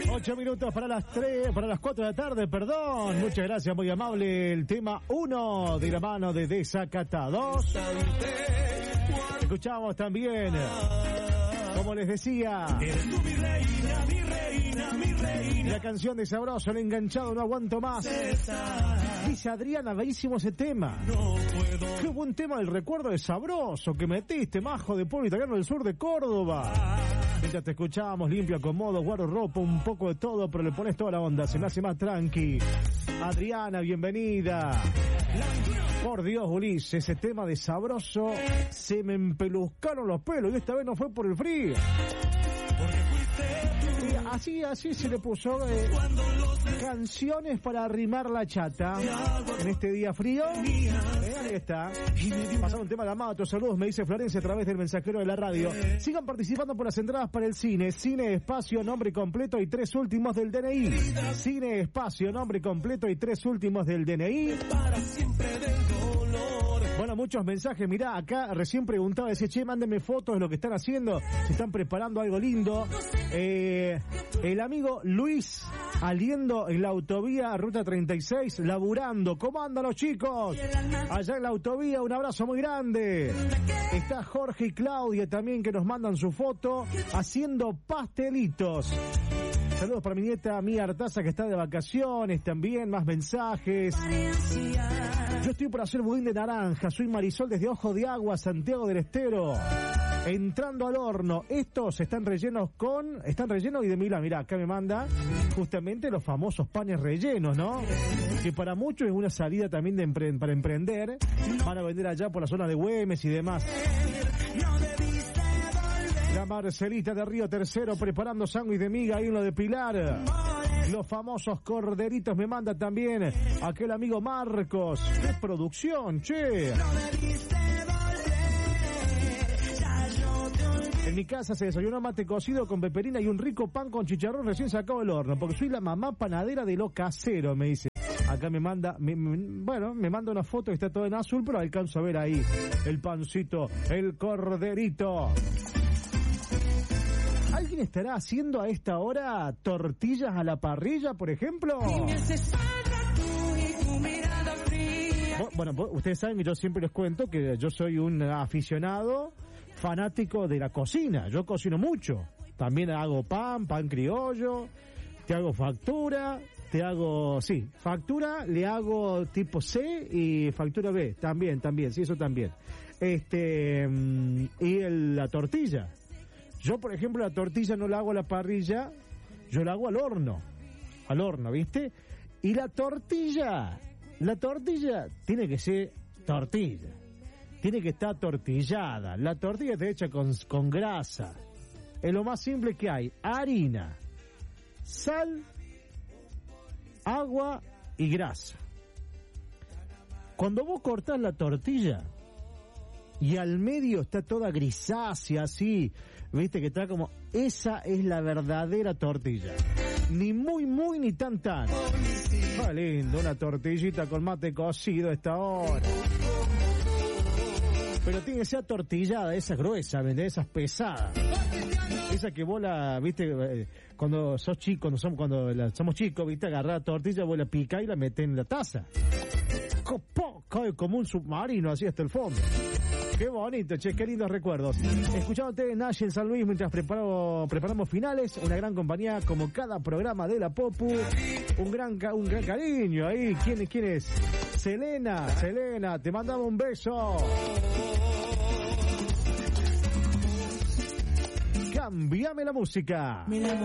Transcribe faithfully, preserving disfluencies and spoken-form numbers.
Ocho minutos para las tres, para las cuatro de la tarde, perdón. Muchas gracias, muy amable. El tema uno de la mano de Desacatados. Escuchamos también, como les decía, la canción de Sabroso, el enganchado, no aguanto más. Dice Adriana, bellísimo ese tema. Qué buen tema del recuerdo de Sabroso que metiste, majo de pueblo italiano del sur de Córdoba. Mientras te escuchábamos, limpio, acomodo, guardo ropa, un poco de todo, pero le pones toda la onda, se me hace más tranqui. Adriana, bienvenida. Por Dios, Ulises, ese tema de Sabroso, se me empeluzcaron los pelos y esta vez no fue por el frío. Y así, así se le puso eh, canciones para arrimar la chata en este día frío. Eh, ahí está. Pasar un tema de Amato, saludos, me dice Florencia a través del mensajero de la radio. Sigan participando por las entradas para el cine. Cine Espacio, nombre completo y tres últimos del D N I. Cine Espacio, nombre completo y tres últimos del D N I. Para siempre del dolor. Bueno, muchos mensajes. Mirá, acá recién preguntaba, decía, che, mándenme fotos de lo que están haciendo. Se están preparando algo lindo. Eh, el amigo Luis, aliendo en la autovía Ruta treinta y seis, laburando. ¿Cómo andan los chicos? Allá en la autovía, un abrazo muy grande. Está Jorge y Claudia también, que nos mandan su foto haciendo pastelitos. Saludos para mi nieta Mía Artaza, que está de vacaciones también. Más mensajes. Yo estoy por hacer budín de naranja. Soy Marisol desde Ojo de Agua, Santiago del Estero. Entrando al horno. Estos están rellenos con... Están rellenos y de Milán. Mirá, acá me manda justamente los famosos panes rellenos, ¿no? Que para muchos es una salida también de empre- para emprender. Van a vender allá por la zona de Güemes y demás. La Marcelita de Río Tercero preparando sándwich de miga ahí en lo de Pilar. Los famosos corderitos me manda también aquel amigo Marcos. ¡Qué producción, che! En mi casa se desayunó mate cocido con peperina y un rico pan con chicharrón recién sacado del horno, porque soy la mamá panadera de lo casero, me dice. Acá me manda, me, me, bueno, me manda una foto que está todo en azul, pero alcanzo a ver ahí el pancito, el corderito. ¿Alguien estará haciendo a esta hora tortillas a la parrilla, por ejemplo? Bueno, ustedes saben que yo siempre les cuento que yo soy un aficionado fanático de la cocina. Yo cocino mucho. También hago pan, pan criollo, te hago factura, te hago, sí, factura, le hago tipo C y factura B. También, también, sí, eso también. Este, y el, la tortilla. Yo, por ejemplo, la tortilla no la hago a la parrilla, yo la hago al horno. Al horno, ¿viste? Y la tortilla, la tortilla tiene que ser tortilla. Tiene que estar tortillada. La tortilla está hecha con, con grasa. Es lo más simple que hay. Harina, sal, agua y grasa. Cuando vos cortás la tortilla y al medio está toda grisácea así, viste que está como... Esa es la verdadera tortilla. Ni muy muy ni tan tan. Ah, lindo, una tortillita con mate cocido a esta hora. Pero tiene que ser tortillada, esa gruesa, ¿verdad? Esas pesadas. Esa que vos la, viste, cuando sos chico, cuando somos, cuando la, somos chicos, viste, agarrás la tortilla, vos la picás y la metés en la taza. Cae como un submarino así hasta el fondo. Qué bonito, che, qué lindos recuerdos. Escuchándote Nash en San Luis mientras preparo, preparamos finales, una gran compañía como cada programa de la Popu, un gran un gran cariño ahí. ¿Quién, quién es? Selena, Selena, te mandamos un beso. Cámbiame la música.